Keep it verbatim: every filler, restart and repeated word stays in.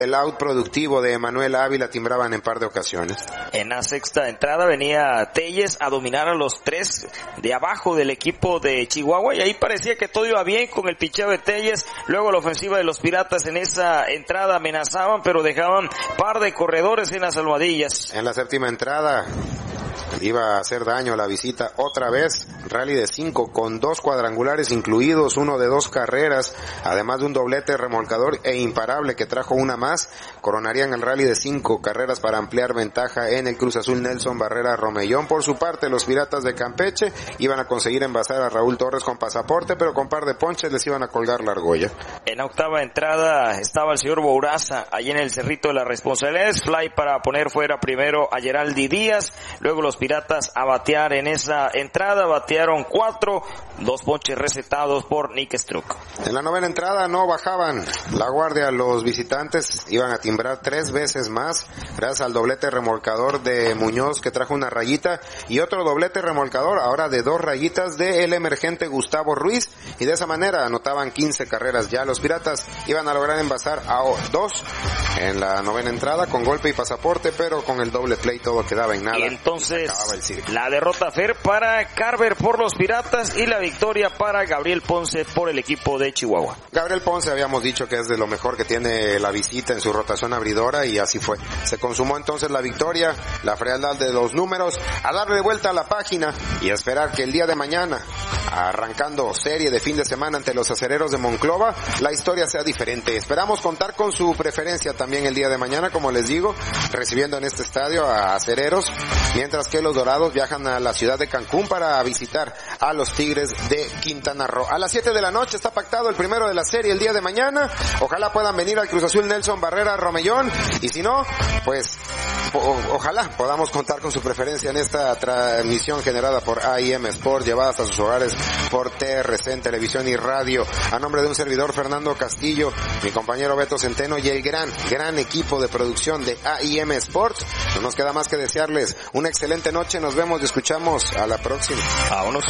El out productivo de Manuel Ávila timbraban en par de ocasiones. En la sexta entrada venía Telles a dominar a los tres de abajo del equipo de Chihuahua y ahí parecía que todo iba bien con el picheo de Telles. Luego la ofensiva de los Piratas en esa entrada amenazaban, pero dejaban par de corredores en las almohadillas. En la séptima entrada iba a hacer daño la visita otra vez, rally de cinco con dos cuadrangulares incluidos, uno de dos carreras, además de un doblete remolcador e imparable que trajo una más, coronarían el rally de cinco carreras para ampliar ventaja en el Cruz Azul Nelson Barrera Romellón. Por su parte, los Piratas de Campeche iban a conseguir envasar a Raúl Torres con pasaporte, pero con par de ponches les iban a colgar la argolla. En la octava entrada estaba el señor Bouraza, allí en el Cerrito de las Responsabilidades, fly para poner fuera primero a Geraldi Díaz, luego los Piratas a batear en esa entrada, batearon cuatro, dos ponches recetados por Nick Struck. En la novena entrada no bajaban la guardia los visitantes, iban a timbrar tres veces más, gracias al doblete remolcador de Muñoz que trajo una rayita y otro doblete remolcador, ahora de dos rayitas de el emergente Gustavo Ruiz, y de esa manera anotaban quince carreras ya. Los Piratas iban a lograr envasar a dos en la novena entrada con golpe y pasaporte, pero con el doble play todo quedaba en nada. Y entonces la derrota Fer para Carver por los Piratas y la victoria para Gabriel Ponce por el equipo de Chihuahua. Gabriel Ponce habíamos dicho que es de lo mejor que tiene la visita en su rotación abridora y así fue. Se consumó entonces la victoria, la frialdad de los números, a darle vuelta a la página y a esperar que el día de mañana, arrancando serie de fin de semana ante los Acereros de Monclova, la historia sea diferente. Esperamos contar con su preferencia también el día de mañana, como les digo, recibiendo en este estadio a Acereros, mientras que los Dorados viajan a la ciudad de Cancún para visitar a los Tigres de Quintana Roo. A las siete de la noche está pactado el primero de la serie el día de mañana. Ojalá puedan venir al Cruz Azul Nelson Barrera Romellón, y si no, pues o, ojalá podamos contar con su preferencia en esta transmisión generada por A I M Sport, llevada hasta sus hogares por T R C en televisión y radio. A nombre de un servidor, Fernando Castillo, mi compañero Beto Centeno y el gran, gran equipo de producción de A I M Sports, no nos queda más que desearles una excelente noche. Nos vemos y escuchamos a la próxima. Vámonos.